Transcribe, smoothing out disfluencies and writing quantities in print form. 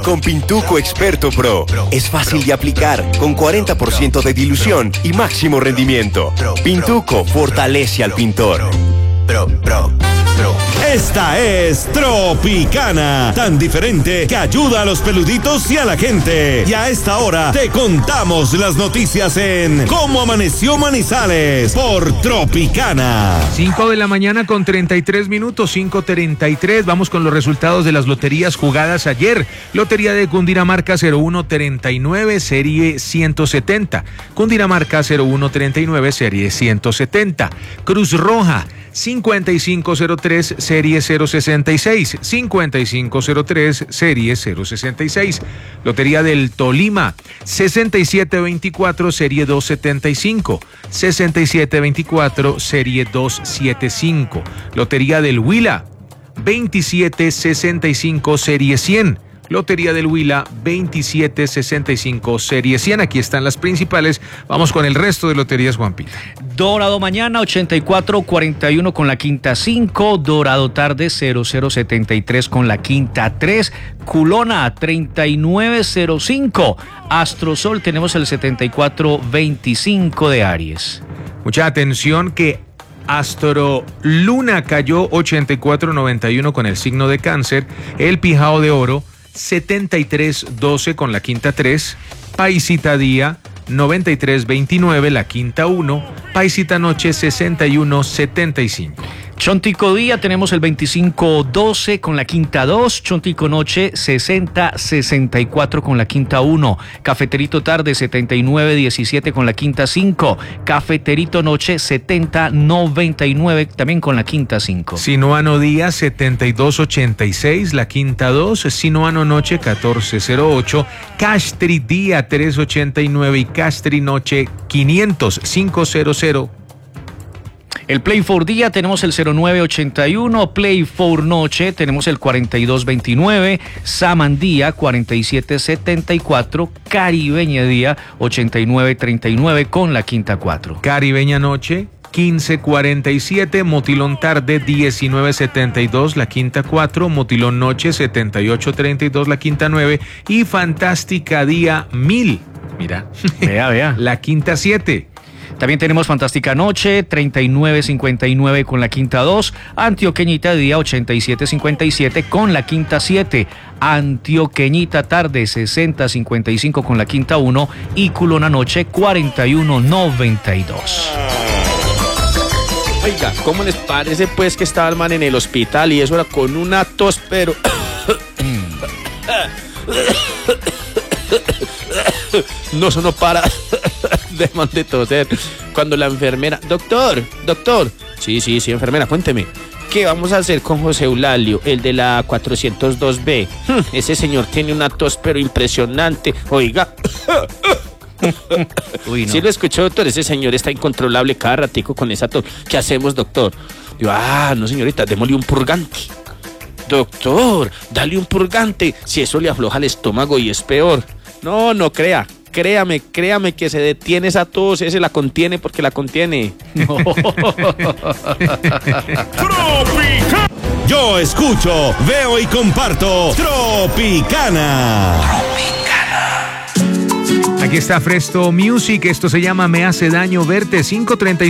Con Pintuco Experto Pro es fácil de aplicar, con 40% de dilución y máximo rendimiento. Pintuco fortalece al pintor. Esta es Tropicana, tan diferente que ayuda a los peluditos y a la gente. Y a esta hora te contamos las noticias en Cómo Amaneció Manizales por Tropicana. 5 de la mañana con 33 minutos, 5:33. Vamos con los resultados de las loterías jugadas ayer. Lotería de Cundinamarca 0139, serie 170. Cundinamarca 0139, serie 170. Cruz Roja 5503, serie 066, 5503, serie 066. Lotería del Tolima, 6724, serie 275, 6724, serie 275. Lotería del Huila, 2765, serie 100. Lotería del Huila, 2765, serie 100. Aquí están las principales. Vamos con el resto de loterías, Juanpita. Dorado mañana, 8441 con la quinta 5. Dorado tarde, 0073 con la quinta 3. Culona, 3905. Astrosol, tenemos el 7425 de Aries. Mucha atención que Astro Luna cayó 8491 con el signo de Cáncer. El Pijao de Oro, 7312 con la quinta 3, Paisita Día 9329, la quinta 1, Paisita Noche 6175. Chontico Día tenemos el 2512 con la quinta 2, Chontico Noche 6064 con la quinta 1, Cafeterito Tarde 7917 con la quinta 5, Cafeterito Noche 7099 también con la quinta 5. Sinuano Día 7286, la quinta 2, Sinuano Noche 1408, Castri Día 389 y Castri Noche 500 500. El Play 4 Día tenemos el 0981, Play 4 Noche tenemos el 4229, Samandía 4774, Caribeña Día 8939 con la quinta 4. Caribeña Noche 1547, Motilón Tarde 1972, la quinta 4, Motilón Noche 7832, la quinta 9 y Fantástica Día 1000. Mira, vea. La quinta 7. También tenemos Fantástica Noche, 3959 con la quinta 2, Antioqueñita Día 8757 con la quinta 7, Antioqueñita Tarde 6055 con la quinta 1 y Culona Noche 4192. Oiga, ¿cómo les parece pues que estaba el man en el hospital y eso era con una tos, pero... No, eso no para de toser. Cuando la enfermera, doctor, sí, enfermera, cuénteme, ¿qué vamos a hacer con José Eulalio, el de la 402B? Ese señor tiene una tos pero impresionante, oiga. Uy, no. Sí lo escuchó, doctor, ese señor está incontrolable cada ratico con esa tos. ¿Qué hacemos, doctor? Digo, no señorita, démosle un purgante. Doctor, dale un purgante, si eso le afloja el estómago y es peor. No crea. Créame que se detiene esa tos, ese la contiene porque la contiene. Yo escucho, veo y comparto Tropicana. Aquí está Fresto Music, esto se llama Me hace daño verte, 5:35.